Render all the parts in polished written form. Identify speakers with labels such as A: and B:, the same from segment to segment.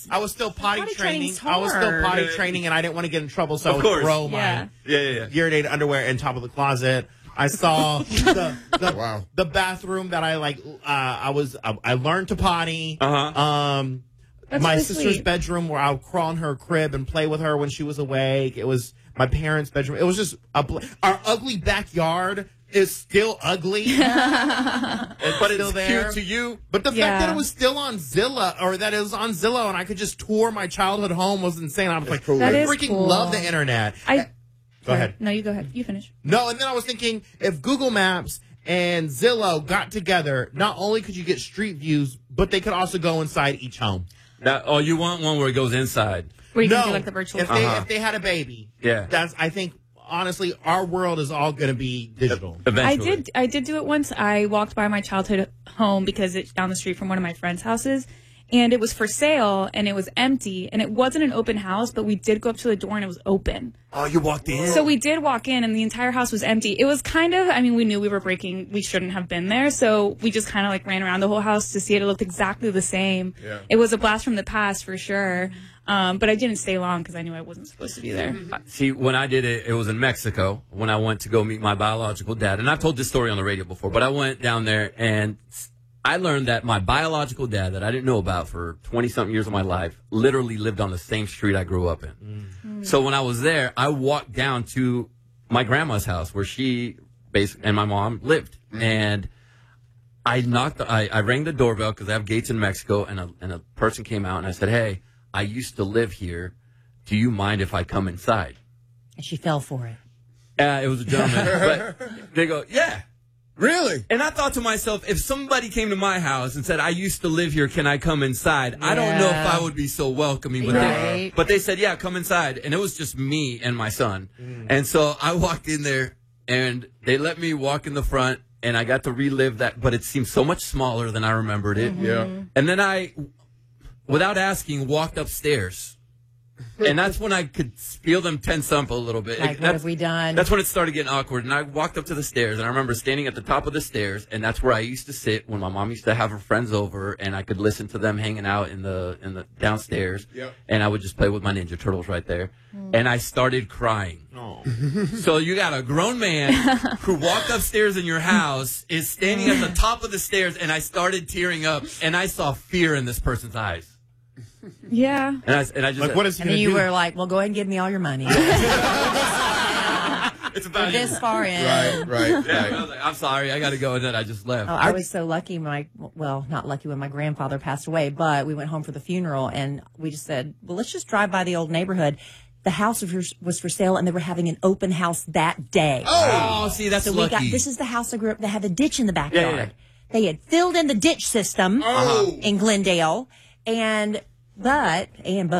A: I was still potty training.
B: training's
A: I was still
B: hard.
A: potty training, and I didn't want to get in trouble, so I
C: Of
A: would
C: course.
A: throw my urinated underwear in top of the closet. I saw the bathroom that I learned to potty.
B: That's
A: My
B: really
A: sister's
B: sweet.
A: bedroom where I would crawl in her crib and play with her when she was awake. It was my parents' bedroom. It was just our ugly backyard is still ugly, but it's still there.
C: Cute to you.
A: But the fact that it was still on Zillow, or that it was on Zillow, and I could just tour my childhood home was insane. I was like,
B: That
A: I
B: is
A: freaking
B: cool.
A: love the internet. Go ahead.
B: No, you go ahead. You finish.
A: No, and then I was thinking, if Google Maps and Zillow got together, not only could you get street views, but they could also go inside each home.
C: You want one where it goes inside?
B: Where you can do like the virtual.
A: If they had a baby, I think honestly our world is all going to be digital.
C: Eventually.
B: I did do it once. I walked by my childhood home because it's down the street from one of my friends' houses. And it was for sale, and it was empty, and it wasn't an open house, but we did go up to the door, and it was open.
C: Oh, you walked in?
B: So we did walk in, and the entire house was empty. It was kind of, we knew we were breaking, we shouldn't have been there, so we just kind of like ran around the whole house to see it. It looked exactly the same. Yeah. It was a blast from the past for sure, but I didn't stay long because I knew I wasn't supposed to be there.
C: See, when I did it, it was in Mexico when I went to go meet my biological dad. And I've told this story on the radio before, but I went down there and I learned that my biological dad that I didn't know about for 20-something years of my life literally lived on the same street I grew up in. So when I was there, I walked down to my grandma's house where she and my mom lived. And I rang the doorbell because I have gates in Mexico, and a person came out, and I said, hey, I used to live here. Do you mind if I come inside?
D: And she fell for it.
C: It was a gentleman. But they go, yeah.
E: Really?
C: And I thought to myself, if somebody came to my house and said, I used to live here, can I come inside? I don't know if I would be so welcoming. But they said, yeah, come inside. And it was just me and my son. And so I walked in there, and they let me walk in the front, and I got to relive that. But it seemed so much smaller than I remembered it.
E: Yeah.
C: And then I, without asking, walked upstairs. And that's when I could feel them tense up a little bit.
D: Like, what have we done?
C: That's when it started getting awkward. And I walked up to the stairs, and I remember standing at the top of the stairs, and that's where I used to sit when my mom used to have her friends over, and I could listen to them hanging out in the downstairs. Yep. And I would just play with my Ninja Turtles right there. And I started crying. Oh. So you got a grown man who walked upstairs in your house, is standing at the top of the stairs, and I started tearing up, and I saw fear in this person's eyes.
B: Yeah.
C: And I just
A: like, what is he
D: and
A: gonna
D: you
A: do?
D: were like, well, go ahead and give me all your money.
C: It's about
D: this far in.
E: Right.
C: Yeah, I was like, I'm sorry, I got to go, and then I just left.
D: Oh, I was so lucky. Not lucky when my grandfather passed away, but we went home for the funeral, and we just said, well, let's just drive by the old neighborhood. The house was for sale, and they were having an open house that day.
C: Oh, see, that's lucky.
D: This is the house I grew up. They had a ditch in the backyard. Yeah. They had filled in the ditch system in Glendale, but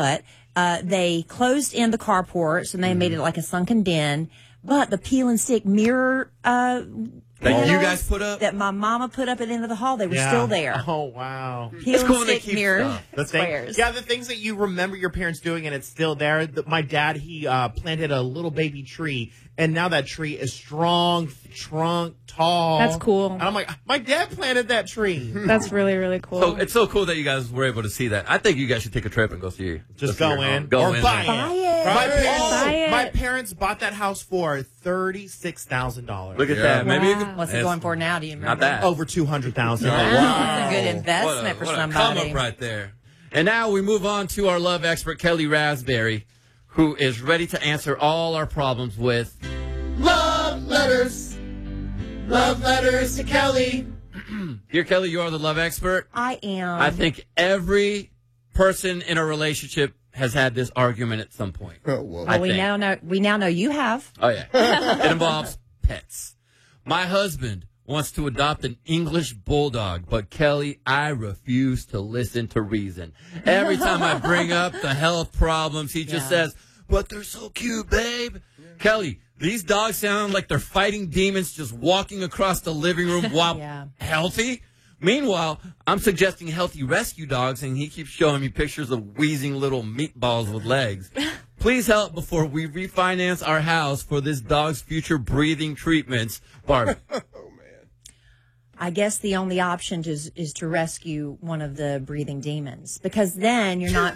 D: they closed in the carports, and they made it like a sunken den. But the peel and stick mirror
C: that you guys put up,
D: that my mama put up at the end of the hall, they were still there.
A: Oh wow!
D: Peel and stick mirror squares.
A: The things that you remember your parents doing, and it's still there. My dad, he planted a little baby tree, and now that tree is strong, trunk, tall.
B: That's cool.
A: And I'm like, my dad planted that tree.
B: That's really, really cool.
C: So it's so cool that you guys were able to see that. I think you guys should take a trip and go see.
A: Just go in.
C: Go in.
A: Buy
D: it.
A: My parents bought that house for $36,000.
C: Look at that. Maybe you could,
D: what's it going for now? Do you remember?
C: Not that.
A: Over $200,000.
D: That's a good investment for
C: what
D: somebody.
C: A come up right there. And now we move on to our love expert, Kelly Raspberry, who is ready to answer all our problems with
A: love letters. Love letters to Kelly.
C: Dear Kelly, you are the love expert.
D: I am.
C: I think every person in a relationship has had this argument at some point.
E: Oh, well.
D: Well, we now know you have.
C: Oh, yeah. It involves pets. My husband wants to adopt an English bulldog, but Kelly, I refuse to listen to reason. Every time I bring up the health problems, he just says, but they're so cute, babe. Kelly, these dogs sound like they're fighting demons just walking across the living room while healthy. Meanwhile, I'm suggesting healthy rescue dogs, and he keeps showing me pictures of wheezing little meatballs with legs. Please help before we refinance our house for this dog's future breathing treatments. Barbie.
D: I guess the only option is to rescue one of the breathing demons, because then you're not